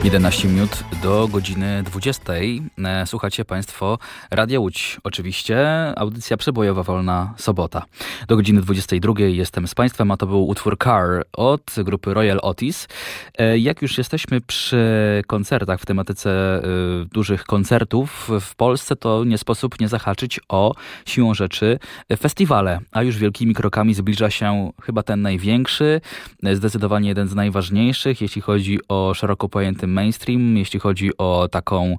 11 minut do godziny 20. Słuchacie Państwo Radia Łódź. Oczywiście audycja przebojowa Wolna Sobota. Do godziny 22 jestem z Państwem, a to był utwór Car od grupy Royal Otis. Jak już jesteśmy przy koncertach w tematyce dużych koncertów w Polsce, to nie sposób nie zahaczyć o siłą rzeczy festiwale. A już wielkimi krokami zbliża się chyba ten największy, zdecydowanie jeden z najważniejszych, jeśli chodzi o szeroko pojęty mainstream, jeśli chodzi o taką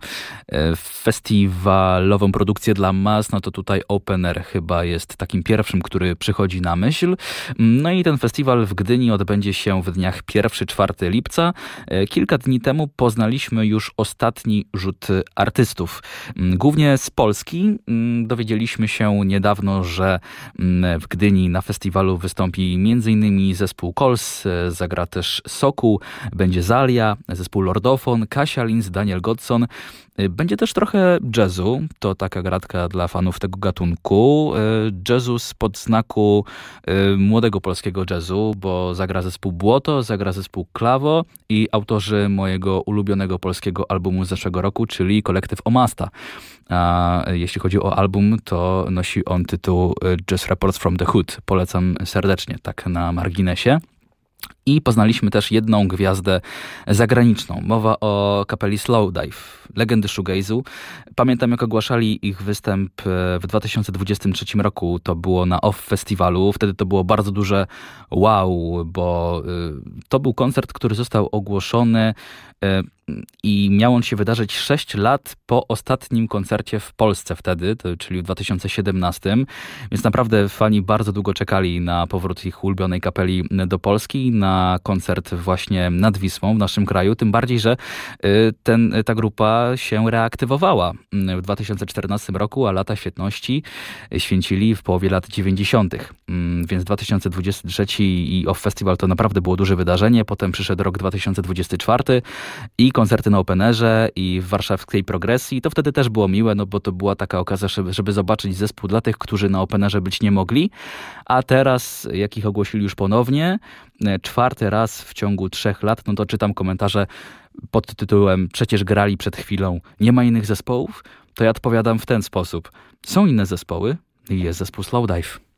festiwalową produkcję dla mas, no to tutaj Open Air chyba jest takim pierwszym, który przychodzi na myśl. No i ten festiwal w Gdyni odbędzie się w dniach 1-4 lipca. Kilka dni temu poznaliśmy już ostatni rzut artystów. Głównie z Polski. Dowiedzieliśmy się niedawno, że w Gdyni na festiwalu wystąpi m.in. zespół Kols, zagra też Sokół, będzie Zalia, zespół Lordofon, Kasia Linz, Daniel Godson. Będzie też trochę jazzu, to taka gratka dla fanów tego gatunku. Jazzu spod znaku młodego polskiego jazzu, bo zagra zespół Błoto, zagra zespół Klawo i autorzy mojego ulubionego polskiego albumu z zeszłego roku, czyli kolektyw Omasta. A jeśli chodzi o album, to nosi on tytuł Jazz Reports from the Hood. Polecam serdecznie, tak na marginesie. I poznaliśmy też jedną gwiazdę zagraniczną. Mowa o kapeli Slowdive, legendy shoegaze'u. Pamiętam, jak ogłaszali ich występ w 2023 roku. To było na OFF Festiwalu. Wtedy to było bardzo duże wow, bo to był koncert, który został ogłoszony i miał on się wydarzyć 6 lat po ostatnim koncercie w Polsce wtedy, czyli w 2017. Więc naprawdę fani bardzo długo czekali na powrót ich ulubionej kapeli do Polski, na koncert właśnie nad Wisłą w naszym kraju. Tym bardziej, że ta grupa się reaktywowała w 2014 roku, a lata świetności święcili w połowie lat 90. Więc 2023 i OFF Festival to naprawdę było duże wydarzenie. Potem przyszedł rok 2024 i koncerty na Openerze i w warszawskiej Progresji. To wtedy też było miłe, no bo to była taka okazja, żeby zobaczyć zespół dla tych, którzy na Openerze być nie mogli. A teraz, jak ich ogłosili już ponownie, 4. raz w ciągu 3 lat, no to czytam komentarze pod tytułem "Przecież grali przed chwilą, nie ma innych zespołów?" To ja odpowiadam w ten sposób. Są inne zespoły i jest zespół Slowdive.